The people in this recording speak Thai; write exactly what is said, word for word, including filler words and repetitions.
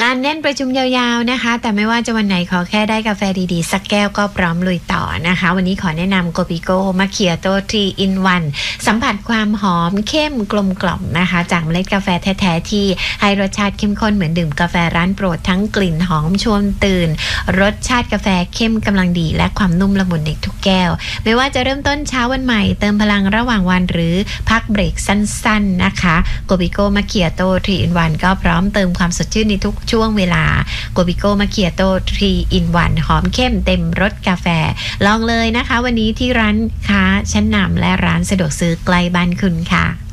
งานแน่นประชุมยาวๆนะคะแต่ไม่ว่าจะวันไหนขอแค่ได้กาแฟดีๆสักแก้วก็พร้อมลุยต่อนะคะวันนี้ขอแนะนำโกปิโก้มาเคียโต้ทรีอินวันสัมผัสความหอมเข้มกลมกล่อมนะคะจากเมล็ดกาแฟแท้ๆที่ให้รสชาติเข้มข้นเหมือนดื่มกาแฟร้านโปรดทั้งกลิ่นหอมชวนตื่นรสชาติกาแฟเข้มกำลังดีและความนุ่มละมุนในทุกแก้วไม่ว่าจะเริ่มต้นเช้าวันใหม่เติมพลังระหว่างวันหรือพักเบรกสั้นๆนะคะโกปิโก้มาเคียโต้ทรีอินวันก็พร้อมเติมความสดชื่นในทุกช่วงเวลาโกบิโก้มาเคียโต้ทรีอินวันหอมเข้มเต็มรสกาแฟลองเลยนะคะวันนี้ที่ร้านค้าชั้นนำและร้านสะดวกซื้อใกล้บ้านคุณค่ะ